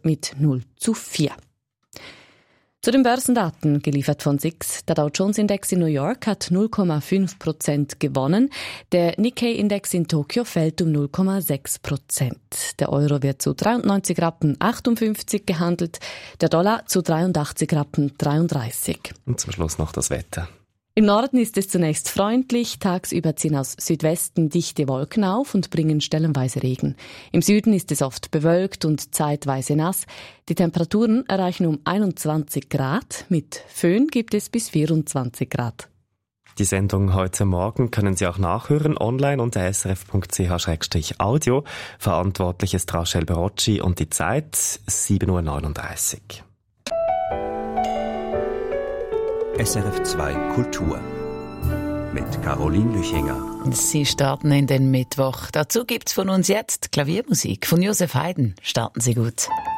mit 0:4. Zu den Börsendaten, geliefert von SIX. Der Dow Jones Index in New York hat 0,5% gewonnen. Der Nikkei-Index in Tokio fällt um 0,6%. Der Euro wird zu 93,58 Rappen gehandelt, der Dollar zu 83,33 Rappen. Und zum Schluss noch das Wetter. Im Norden ist es zunächst freundlich, tagsüber ziehen aus Südwesten dichte Wolken auf und bringen stellenweise Regen. Im Süden ist es oft bewölkt und zeitweise nass. Die Temperaturen erreichen um 21 Grad, mit Föhn gibt es bis 24 Grad. Die Sendung heute Morgen können Sie auch nachhören, online unter srf.ch/audio. Verantwortlich ist Rachel Barocci und die Zeit 7:39 Uhr. SRF 2 Kultur mit Caroline Lüchinger. Sie starten in den Mittwoch. Dazu gibt's von uns jetzt Klaviermusik von Josef Haydn. Starten Sie gut.